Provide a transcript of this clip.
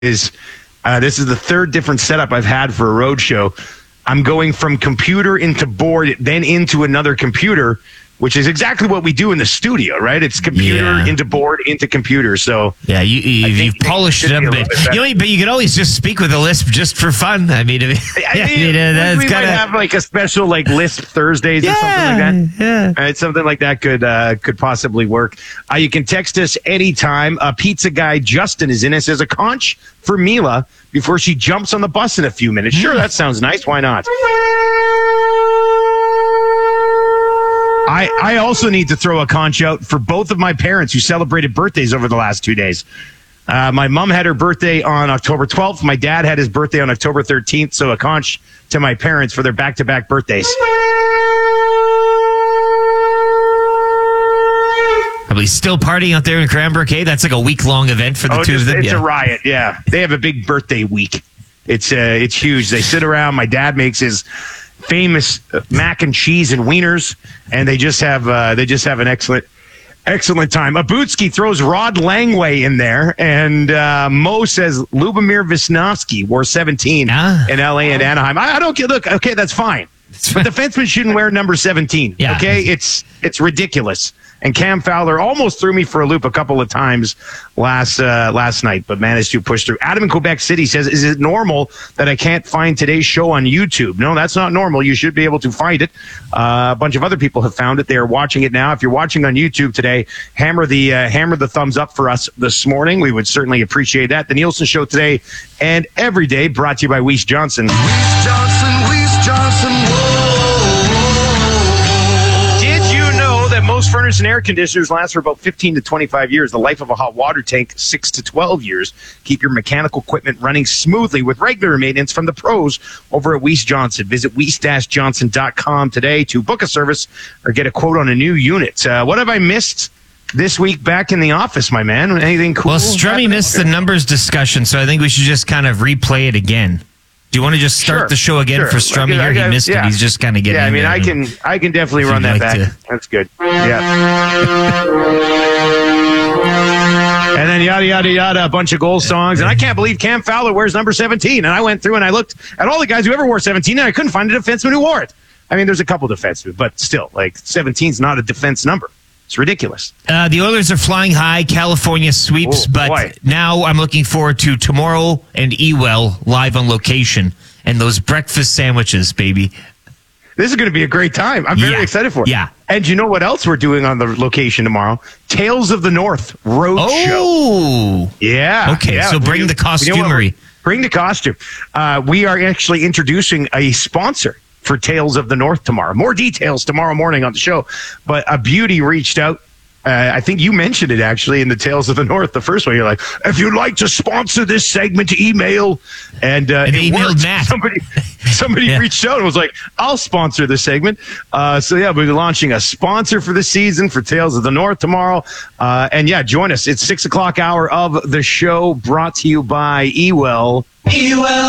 is this is the third different setup I've had for a road show. I'm going from computer into board, then into another computer, which is exactly what we do in the studio, right? It's computer into board into computer. So yeah, you polished it up a bit. But you could always just speak with a lisp just for fun. I mean, we might have like a special like Lisp Thursdays or something like that. Yeah, right, something like that could possibly work. You can text us anytime. Pizza guy Justin is in. It says a conch for Mila before she jumps on the bus in a few minutes. Sure, that sounds nice. Why not? I also need to throw a conch out for both of my parents who celebrated birthdays over the last 2 days. My mom had her birthday on October 12th. My dad had his birthday on October 13th. So a conch to my parents for their back-to-back birthdays. Are we still partying out there in Cranbrook? Hey, that's like a week-long event for the two of them. It's a riot, yeah. They have a big birthday week. It's huge. They sit around. My dad makes his famous mac and cheese and wieners, and they just have an excellent time. Abutski throws Rod Langway in there, and Mo says Lubomir Visnovsky wore 17 in LA and Anaheim. I don't get. Look, okay, that's fine, but defensemen shouldn't wear number 17. Yeah. Okay, it's ridiculous. And Cam Fowler almost threw me for a loop a couple of times last night, but managed to push through. Adam in Quebec City says, is it normal that I can't find today's show on YouTube? No, that's not normal. You should be able to find it. A bunch of other people have found it. They are watching it now. If you're watching on YouTube today, hammer the thumbs up for us this morning. We would certainly appreciate that. The Nielsen Show today and every day brought to you by Weiss Johnson. Weiss Johnson, whoa. Most furnace and air conditioners last for about 15 to 25 years. The life of a hot water tank, 6 to 12 years. Keep your mechanical equipment running smoothly with regular maintenance from the pros over at Weiss Johnson. Visit weiss-johnson.com today to book a service or get a quote on a new unit. What have I missed this week back in the office, my man? Anything cool? Well, Strummy missed the numbers discussion, so I think we should just kind of replay it again. Do you want to just start the show again for Strummy here? He missed it. He's just kind of getting in there. I can definitely run that back. That's good. Yeah. And then yada, yada, yada, a bunch of goal songs. And I can't believe Cam Fowler wears number 17. And I went through and I looked at all the guys who ever wore 17, and I couldn't find a defenseman who wore it. I mean, there's a couple defensemen, but still, like, 17 is not a defense number. It's ridiculous. The Oilers are flying high. California sweeps, now I'm looking forward to tomorrow and Ewell live on location and those breakfast sandwiches, baby. This is going to be a great time. I'm very excited for it. Yeah. And you know what else we're doing on the location tomorrow? Tales of the North Road Show. Oh. Yeah. Okay, so bring the costumery. Bring the costume. We are actually introducing a sponsor for Tales of the North tomorrow. More details tomorrow morning on the show. But a beauty reached out. I think you mentioned it actually in the Tales of the North, the first one. You're like, if you'd like to sponsor this segment, email. And emailed Matt. Somebody reached out and was like, I'll sponsor this segment. So we'll be launching a sponsor for the season for Tales of the North tomorrow. Join us. It's 6 o'clock hour of the show brought to you by Ewell.